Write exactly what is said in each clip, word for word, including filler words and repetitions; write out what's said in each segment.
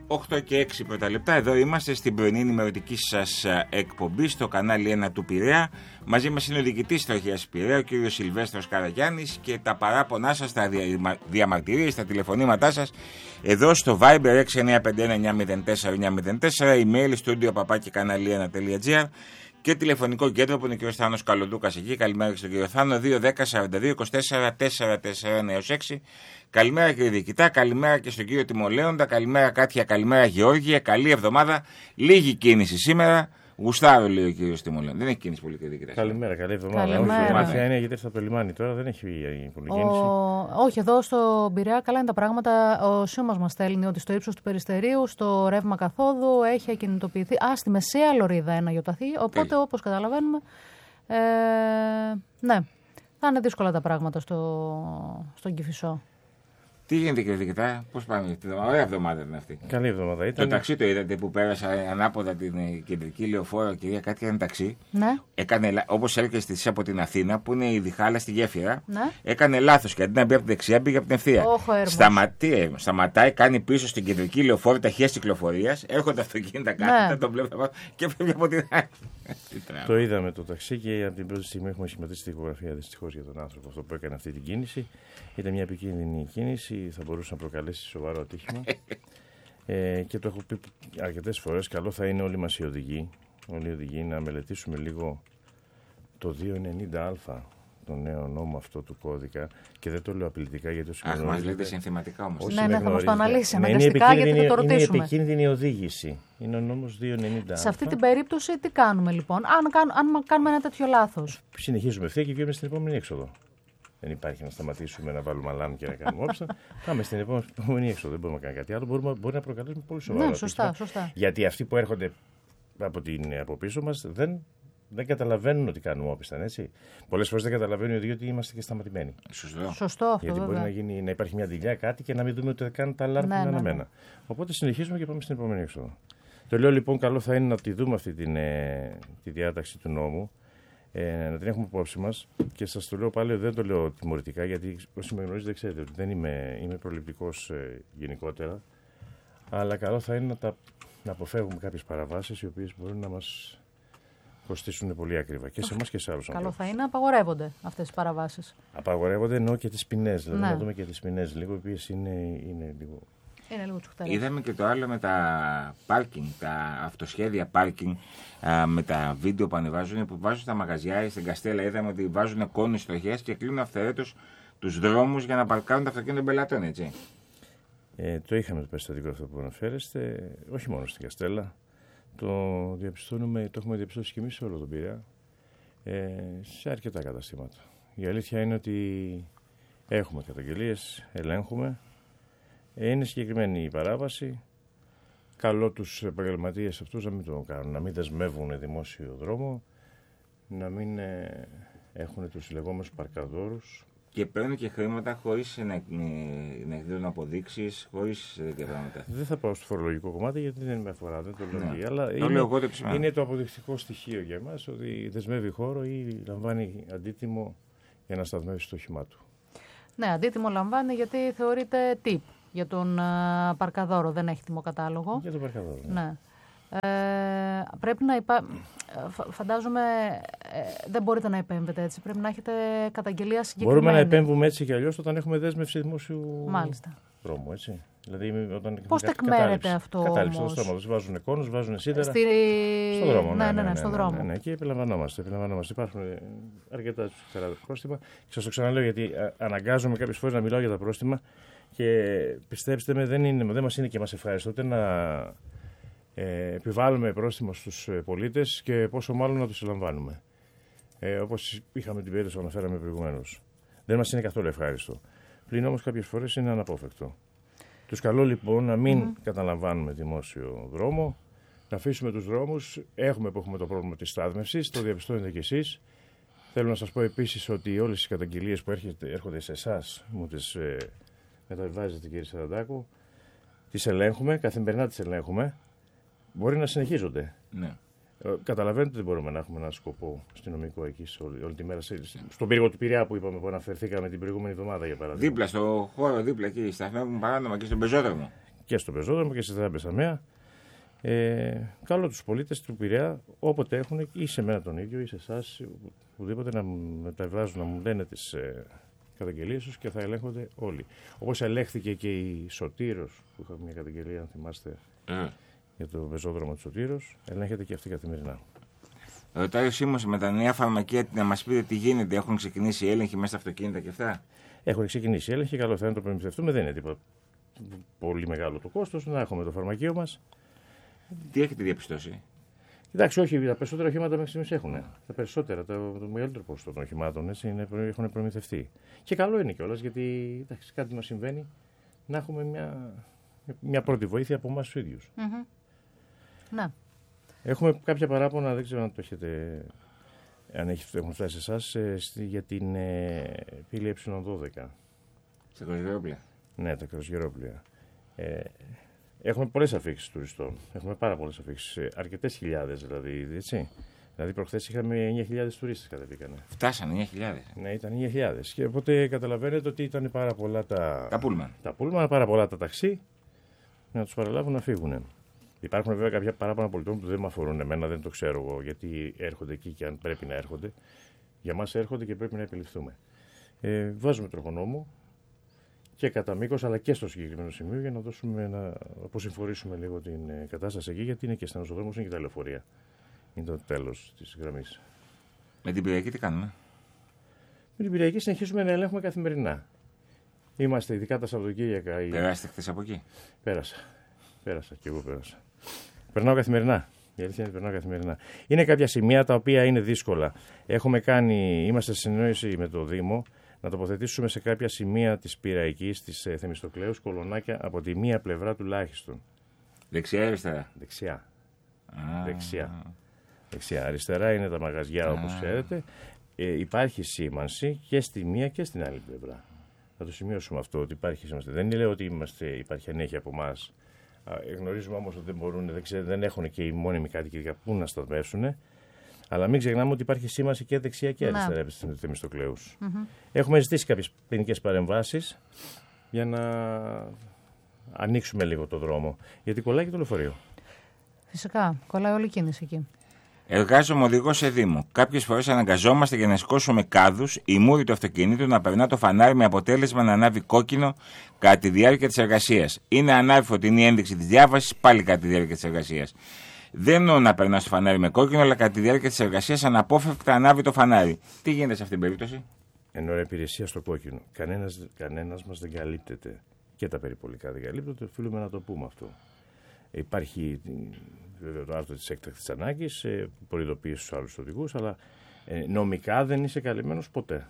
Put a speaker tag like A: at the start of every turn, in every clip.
A: οκτώ και έξι πρώτα λεπτά. Εδώ είμαστε στην πρωινή ενημερωτική σας εκπομπή στο κανάλι ένα του Πειραιά. Μαζί μας είναι ο διοικητής Τροχέας Πειραιά, ο κύριος Σιλβέστρος Καραγιάννης, και τα παράπονά σας, τα διαμαρτυρίες, τα τηλεφωνήματά σας εδώ στο Viber έξι εννιά πέντε ένα εννιά μηδέν τέσσερα εννιά μηδέν τέσσερα, email studio παπάκι κανάλι ένα τελεία τζι άρ και τηλεφωνικό κέντρο που είναι ο κύριος Θάνος Καλοντούκας εκεί. Καλημέρα και στον κύριο Θάνο, δύο δέκα σαράντα δύο είκοσι τέσσερα τέσσερα τέσσερα ένα έως έξι. Καλημέρα κύριε Διοικητά, καλημέρα και στον κύριο Τιμολέοντα, καλημέρα Κάτια, καλημέρα Γεώργια, καλή εβδομάδα. Λίγη κίνηση σήμερα. Γουστάρω, λέει ο κύριος Τιμολέοντα. Δεν έχει κίνηση πολύ, κύριε Διοικητά.
B: Καλημέρα, καλή εβδομάδα. Όχι, η μαθαία είναι γιατί στο λιμάνι τώρα δεν έχει πολύ κίνηση.
C: Ο... Όχι, εδώ στο Πειραιά καλά είναι τα πράγματα. Ο Σιούμας μας στέλνει ότι στο ύψος του Περιστερίου, στο ρεύμα καθόδου, έχει ακινητοποιηθεί. Α, στη μεσαία λωρίδα ένα γιοταθεί. Οπότε, όπως καταλαβαίνουμε, ε, ναι, θα είναι δύσκολα τα πράγματα στο... στον Κηφισό.
A: Τι γίνεται κύριε Διοικητά, πώς πάμε, ωραία εβδομάδα ήταν αυτή.
B: Καλή εβδομάδα ήταν.
A: Το ταξί το είδατε που πέρασα ανάποδα την κεντρική λεωφόρο, κυρία Κάτια, ένα ταξί.
C: Ναι.
A: Έκανε, όπως έρχεστε εσείς από την Αθήνα, που είναι η Διχάλα στη γέφυρα,
C: ναι. Έκανε
A: λάθος και αντί να μπει από την δεξιά, πήγε από την ευθεία. Σταματεί, σταματάει, κάνει πίσω στην κεντρική λεωφόρο ταχείας κυκλοφορίας, έρχονται αυτοκίνητα κάτω, ναι. Τον βλέπω και φεύγει από την άλλη.
B: Το είδαμε το ταξί και από την πρώτη στιγμή έχουμε σχηματίσει τη δικογραφία δυστυχώς για τον άνθρωπο αυτό που έκανε αυτή την κίνηση. Ήταν μια επικίνδυνη κίνηση, θα μπορούσε να προκαλέσει σοβαρό ατύχημα. ε, και το έχω πει αρκετές φορές, καλό θα είναι όλοι μας οι οδηγοί, όλοι οι οδηγοί να μελετήσουμε λίγο το διακόσια ενενήντα α, το νέο νόμο αυτό του κώδικα, και δεν το λέω απειλητικά γιατί όσοι
A: Αχ, μας λέτε συνθηματικά όμως.
C: Ναι, ναι, θα μας το αναλύσει
B: ναι,
C: αναγκαστικά γιατί θα το ρωτήσουμε.
B: Είναι επικίνδυνη οδήγηση. Είναι ο νόμος διακόσια ενενήντα α.
C: Σε αυτή την περίπτωση τι κάνουμε λοιπόν, αν, κάν, αν κάνουμε ένα τέτοιο λάθος?
B: Συνεχίζουμε ευθεία και βγαίνουμε στην επόμενη έξοδο. Δεν υπάρχει να σταματήσουμε να βάλουμε αλάμ και να κάνουμε όψα. Πάμε στην επόμενη έξοδο. Δεν μπορούμε να κάνουμε κάτι άλλο. Μπορούμε, μπορεί να προκαλέσουμε πολύ σοβαρό.
C: Ναι, σωστά, σωστά.
B: Γιατί αυτοί που έρχονται από, την, από πίσω μας δεν, δεν καταλαβαίνουν ότι κάνουμε όπισθαν, έτσι. Πολλές φορές δεν καταλαβαίνουν οι οδηγοί ότι είμαστε και σταματημένοι.
A: Σωστό.
C: Σωστό αυτό.
B: Γιατί
C: βέβαια.
B: μπορεί να, γίνει, να υπάρχει μια δειλιά κάτι και να μην δούμε ότι καν τα αλάρμ είναι αναμένα. Ναι, ναι. Οπότε συνεχίζουμε και πάμε στην επόμενη έξοδο. Το λέω λοιπόν, καλό θα είναι να τη δούμε αυτή την, ε, τη διάταξη του νόμου. Ε, να την έχουμε υπόψη μας, και σας το λέω πάλι, δεν το λέω τιμωρητικά, γιατί όσοι με γνωρίζετε ξέρετε ότι δεν είμαι, είμαι προληπτικός ε, γενικότερα, αλλά καλό θα είναι να, τα, να αποφεύγουμε κάποιες παραβάσεις οι οποίες μπορούν να μας κοστίσουν πολύ ακριβά και σε εμάς και σε άλλους
C: Καλό
B: ανθρώπους.
C: θα είναι να απαγορεύονται αυτές οι παραβάσεις.
B: Απαγορεύονται, εννοώ και τις ποινές, δηλαδή
C: ναι.
B: να δούμε και τις ποινές λίγο, οι οποίες είναι, είναι λίγο...
C: Είναι λίγο τσουχτερές.
A: Είδαμε και το άλλο με τα πάρκινγκ, τα αυτοσχέδια πάρκινγκ, με τα βίντεο που ανεβάζουν, που βάζουν στα μαγαζιά. Στην Καστέλα είδαμε ότι βάζουν κόνους τροχέας και κλείνουν αυθαιρέτως τους δρόμους για να παρκάρουν τα αυτοκίνητα των πελατών, έτσι.
B: Ε, το είχαμε το περιστατικό αυτό που αναφέρεστε, όχι μόνο στην Καστέλα. Το διαπιστώνουμε, το έχουμε διαπιστώσει και εμείς σε όλο τον Πειραιά, ε, σε αρκετά καταστήματα. Η αλήθεια είναι ότι έχουμε καταγγελίες, ελέγχουμε. Είναι συγκεκριμένη η παράβαση. Καλό τους επαγγελματίες αυτούς να μην το κάνουν, να μην δεσμεύουν δημόσιο δρόμο, να μην ε, έχουν τους λεγόμενους παρκαδόρους.
A: Και παίρνουν και χρήματα χωρίς να, να εκδίδουν αποδείξεις, χωρίς τέτοια πράγματα.
B: Δεν θα πάω στο φορολογικό κομμάτι γιατί δεν με αφορά, δεν το λέω.
A: Ναι.
B: Αλλά
A: το
B: είναι,
A: λέω εγώ,
B: είναι το αποδεικτικό στοιχείο για εμάς ότι δεσμεύει χώρο ή λαμβάνει αντίτιμο για να σταθμεύσει το όχημά του.
C: Ναι, αντίτιμο λαμβάνει γιατί θεωρείται tip. Για τον uh, παρκαδόρο δεν έχει τιμοκατάλογο.
B: Για τον παρκαδόρο.
C: Ναι. ναι. Ε, πρέπει να υπά... Φαντάζομαι ε, δεν μπορείτε να επέμβετε έτσι. Πρέπει να έχετε καταγγελία συγκεκριμένη.
B: Μπορούμε να επέμβουμε έτσι και αλλιώς όταν έχουμε δέσμευση δημόσιου
C: Μάλιστα.
B: δρόμου. Έτσι. Δηλαδή, όταν
C: πώς τεκμέρεται αυτό όμως?
B: Κατάληψη στο στρώματος. Βάζουν κόνους, βάζουν σίδερα.
C: Στη...
B: Στον δρόμο.
C: Ναι, ναι, ναι,
B: ναι, ναι,
C: στον
B: ναι,
C: δρόμο.
B: Ναι, ναι, ναι. Και επιλαμβανόμαστε, επιλαμβανόμαστε. Υπάρχουν αρκετά ψηλά πρόστιμα. Και σας το ξαναλέω γιατί αναγκάζομαι κάποιες φορές να μιλάω για τα πρόστιμα. Και πιστέψτε με, δεν, είναι, δεν μας είναι και μας ευχαριστώ ούτε να ε, επιβάλλουμε πρόστιμο στους πολίτες και πόσο μάλλον να τους ελαμβάνουμε. Ε, όπως είχαμε την περίπτωση που αναφέραμε προηγουμένως. Δεν μας είναι καθόλου ευχάριστο. Πλην όμως κάποιες φορές είναι αναπόφευκτο. Τους καλώ λοιπόν να μην mm. καταλαμβάνουμε δημόσιο δρόμο, να αφήσουμε τους δρόμους. Έχουμε που έχουμε το πρόβλημα της στάθμευσης, το διαπιστώνετε κι εσείς. Θέλω να σας πω επίσης ότι όλες οι καταγγελίες που έρχεται, έρχονται σε εσάς, μου τις ε, μεταβιβάζετε κύριε Σαραντάκου, τις ελέγχουμε, καθημερινά τις ελέγχουμε. Μπορεί να συνεχίζονται.
A: Ναι.
B: Ε, καταλαβαίνετε ότι δεν μπορούμε να έχουμε ένα σκοπό αστυνομικό εκεί όλη, όλη τη μέρα. Στον πύργο του Πειραιά που είπαμε, που αναφερθήκαμε την προηγούμενη εβδομάδα για παράδειγμα.
A: Δίπλα, στο χώρο, δίπλα εκεί, σταθμεύουν παράνομα και στον πεζόδρομο.
B: και στο πεζόδρομο και στις Τράμπες Αμαία. Ε, καλώ τους πολίτες του Πειραιά, όποτε έχουν, ή σε μένα τον ίδιο, ή σε εσάς, οπουδήποτε, να μεταβάζουν, να μου λένε τις ε, καταγγελίες τους και θα ελέγχονται όλοι. Όπως ελέγχθηκε και η Σωτήρος, που είχαμε μια καταγγελία, αν θυμάστε, mm. για το πεζόδρομο του Σωτήρος, ελέγχεται και αυτή καθημερινά.
A: Ρωτάει ο Σίμος με τα νέα φαρμακεία να μας πείτε τι γίνεται, έχουν ξεκινήσει οι έλεγχοι μέσα στα αυτοκίνητα και αυτά.
B: Έχουν ξεκινήσει οι έλεγχοι, καλό θα είναι να το προμηθευτούμε, δεν είναι τίποτα πολύ μεγάλο το κόστος, να έχουμε το φαρμακείο μας.
A: Τι έχετε διαπιστώσει?
B: Εντάξει, όχι, τα περισσότερα οχήματα μέχρι στιγμής έχουν. Τα περισσότερα, το, το μεγαλύτερο ποσοστό των οχημάτων έτσι, είναι, έχουν προμηθευτεί. Και καλό είναι κιόλας, γιατί εντάξει, κάτι μας συμβαίνει, να έχουμε μια, μια πρώτη βοήθεια από εμάς τους ίδιους.
C: Mm-hmm. Να.
B: Έχουμε κάποια παράπονα, δεν ξέρω αν το έχετε, αν έχουν φτάσει σε εσάς, για την ε, πύλη ε δώδεκα.
A: Στα κροσγερόπλια.
B: Ναι, τα κροσγερόπλια. Ε, Έχουμε πολλές αφήξεις τουριστών. Έχουμε πάρα πολλές αφήξεις. Αρκετές χιλιάδες δηλαδή. Έτσι. Δηλαδή, προχθές είχαμε εννιά χιλιάδες τουρίστες κατεβήκανε.
A: Φτάσανε εννιά χιλιάδες.
B: Ναι, ήταν εννιά χιλιάδες. Και οπότε καταλαβαίνετε ότι ήταν πάρα πολλά τα.
A: Τα πούλμαν.
B: Τα πούλμαν, πάρα πολλά τα ταξί. Να τους παραλάβουν να φύγουν. Υπάρχουν βέβαια κάποια παράπονα πολιτών που δεν με αφορούν εμένα, δεν το ξέρω εγώ γιατί έρχονται εκεί και αν πρέπει να έρχονται. Για μας έρχονται και πρέπει να επιληφθούμε. Ε, βάζουμε τροχονόμο. Και κατά μήκος, αλλά και στο συγκεκριμένο σημείο για να δώσουμε να αποσυμφορήσουμε λίγο την κατάσταση εκεί, γιατί είναι και στα νοσοδρόμους, είναι και τα λεωφορεία. Είναι το τέλος της γραμμής.
A: Με την Πυριακή τι κάνουμε?
B: Με την Πυριακή συνεχίζουμε να ελέγχουμε καθημερινά. Είμαστε ειδικά τα Σαββατοκύριακα.
A: Περάσετε χθες από εκεί?
B: Πέρασα. Πέρασα και εγώ πέρασα. Περνάω καθημερινά. Η αλήθεια είναι ότι περνάω καθημερινά. Είναι κάποια σημεία τα οποία είναι δύσκολα. Έχουμε κάνει, είμαστε σε συνεννόηση με το Δήμο. Να τοποθετήσουμε σε κάποια σημεία της Πειραϊκής, της ε, Θεμιστοκλέους, κολονάκια από τη μία πλευρά τουλάχιστον.
A: Δεξιά ή αριστερά?
B: Δεξιά.
A: Ah.
B: Δεξιά. Δεξιά. Αριστερά είναι τα μαγαζιά, όπως ah. ξέρετε. Ε, υπάρχει σήμανση και στη μία και στην άλλη πλευρά. Θα το σημειώσουμε αυτό, ότι υπάρχει σήμανση. Δεν λέω ότι είμαστε, υπάρχει ανέχεια από εμάς. Γνωρίζουμε όμως ότι δεν μπορούν, δεν, ξέρω, δεν έχουν και οι μόνιμοι κάτοικοι που να σταθμεύσουν. Αλλά μην ξεχνάμε ότι υπάρχει σήμανση και δεξιά και αριστερά επί της Θεμιστοκλέους. Mm-hmm. Έχουμε ζητήσει κάποιες ποινικές παρεμβάσεις για να ανοίξουμε λίγο το δρόμο. Γιατί κολλάει και το λεωφορείο.
C: Φυσικά, κολλάει όλη η κίνηση εκεί.
A: Εργάζομαι οδηγό σε Δήμο. Κάποιες φορές αναγκαζόμαστε για να σηκώσουμε κάδους η μούρη του αυτοκινήτου να περνά το φανάρι με αποτέλεσμα να ανάβει κόκκινο κατά τη διάρκεια της εργασίας. Είναι ανάβει φωτεινή ένδειξη της διάβασης πάλι κατά τη διάρκεια της εργασίας. Δεν εννοώ να περνά στο φανάρι με κόκκινο, αλλά κατά τη διάρκεια της εργασίας αναπόφευκτα ανάβει το φανάρι. Τι γίνεται σε αυτήν την περίπτωση?
B: Εν ώρα υπηρεσία στο κόκκινο. Κανένας, κανένας μας δεν καλύπτεται. Και τα περιπολικά δεν καλύπτονται. Οφείλουμε να το πούμε αυτό. Υπάρχει βέβαια το άρθρο της έκτακτης ανάγκης που προειδοποιεί στους άλλους οδηγούς, αλλά ε, νομικά δεν είσαι καλυμμένος ποτέ.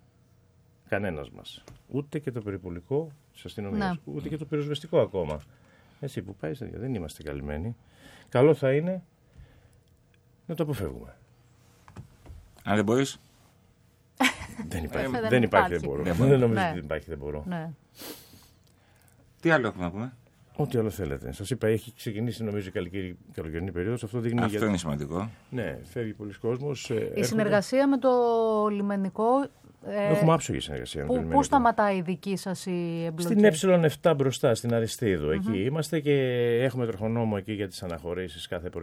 B: Κανένας μας. Ούτε και το περιπολικό της αστυνομίας, ούτε και το πυροσβεστικό ακόμα. Έτσι που πάει, δεν είμαστε καλυμμένοι. Καλό θα είναι να το αποφεύγουμε.
A: Αν δεν μπορείς.
B: δεν υπάρχει, δεν, δεν υπάρχει, δεν μπορώ. Δεν, δεν νομίζω ναι. ότι δεν υπάρχει, δεν μπορώ.
C: Ναι.
A: Τι άλλο έχουμε να πούμε?
B: Ό,τι άλλο θέλετε. Σας είπα, έχει ξεκινήσει νομίζω η καλοκαιρινή περίοδος. Αυτό, δείχνει
A: Αυτό
B: για...
A: είναι σημαντικό.
B: Ναι, φεύγει πολλοί κόσμος.
C: Η
B: έρχονται...
C: συνεργασία με το λιμενικό.
B: Ε, Έχουμε άψογη συνεργασία με το λιμενικό.
C: Πού σταματάει η δική σας η εμπλοκή?
B: Στην ε επτά μπροστά, στην Αριστείδου. Mm-hmm. Εκεί είμαστε και έχουμε τροχονόμο εκεί για τις αναχωρήσεις κάθε πρωί.